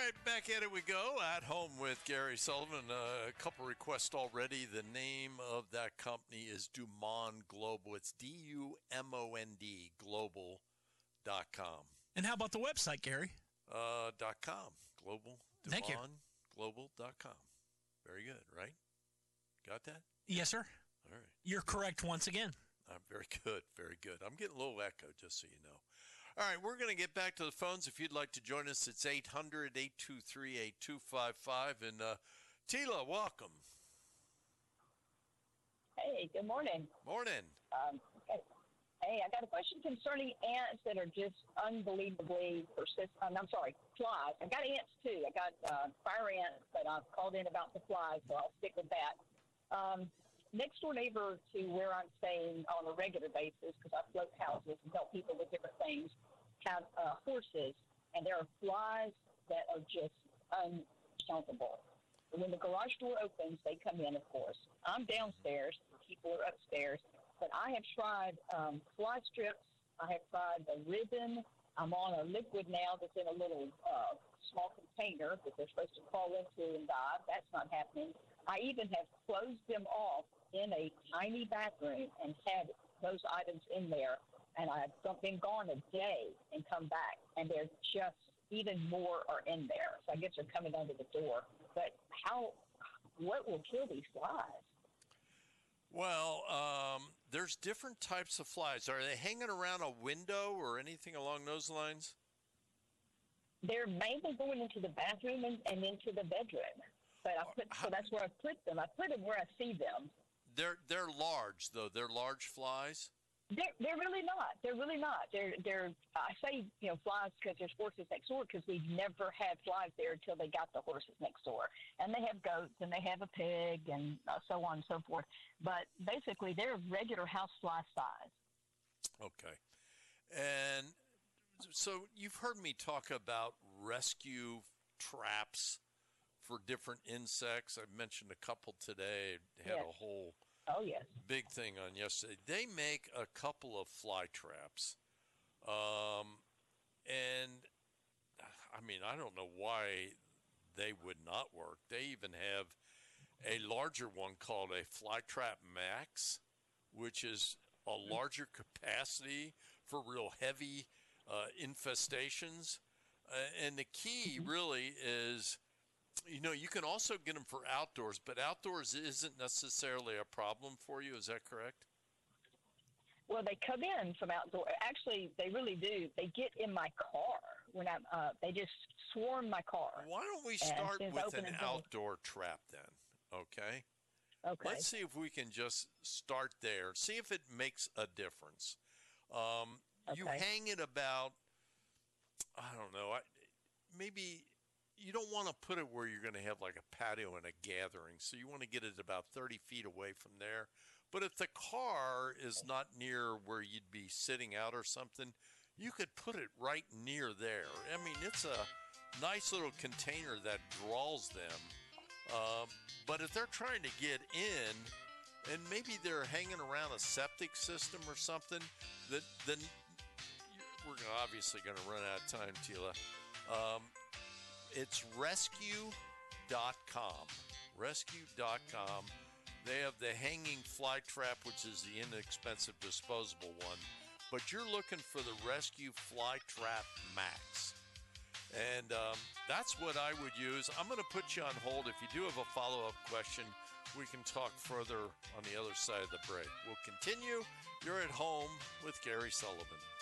right, back at it we go. At Home with Gary Sullivan. A couple requests already. The name of that company is Dumond Global. It's DUMOND global.com. And how about the website, Gary? .com. Global. Thank you. DumondGlobal.com. Very good, right? Got that? Yes, sir. All right. You're correct once again. Very good, very good. I'm getting a little echo, just so you know. All right, we're going to get back to the phones. If you'd like to join us, it's 800-823-8255. And Tila, welcome. Hey, good morning. Morning. Okay. Hey, I got a question concerning ants that are just unbelievably persistent. Flies. I got ants too. I got fire ants, but I've called in about the flies, so I'll stick with that. Next door neighbor to where I'm staying on a regular basis, because I float houses and help people with different things, have horses, and there are flies that are just uncountable. When the garage door opens, they come in, of course. I'm downstairs, the people are upstairs, but I have tried fly strips. I have tried the ribbon. I'm on a liquid now that's in a little small container that they're supposed to crawl into and die. That's not happening. I even have closed them off in a tiny bathroom and had those items in there, and I've been gone a day and come back, and they're just even more are in there. So I guess they're coming under the door. But what will kill these flies? Well, there's different types of flies. Are they hanging around a window or anything along those lines? They're mainly going into the bathroom and into the bedroom. But so that's where I put them. I put them where I see them. They're large, though. They're large flies. They're really not. They're really not. They're. I say flies because there's horses next door, because we've never had flies there until they got the horses next door, and they have goats and they have a pig and so on and so forth. But basically, they're regular housefly size. Okay, and so you've heard me talk about rescue traps for different insects. I mentioned a couple today. Had a whole big thing on yesterday. They make a couple of fly traps. And I mean, I don't know why they would not work. They even have a larger one called a Fly Trap Max, which is a larger capacity for real heavy infestations. And the key really is, you can also get them for outdoors, but outdoors isn't necessarily a problem for you. Is that correct? Well, they come in from outdoor. Actually, they really do. They get in my car when they just swarm my car. Why don't we start with an outdoor trap then? Okay. Okay. Let's see if we can just start there. See if it makes a difference. You hang it about, I don't know, maybe. You don't want to put it where you're going to have like a patio and a gathering. So you want to get it about 30 feet away from there. But if the car is not near where you'd be sitting out or something, you could put it right near there. I mean, it's a nice little container that draws them. But if they're trying to get in, and maybe they're hanging around a septic system or something, then we're obviously going to run out of time, Tila. It's rescue.com. Rescue.com. They have the hanging fly trap, which is the inexpensive disposable one. But you're looking for the Rescue Fly Trap Max. And that's what I would use. I'm going to put you on hold. If you do have a follow-up question, we can talk further on the other side of the break. We'll continue. You're at Home with Gary Sullivan.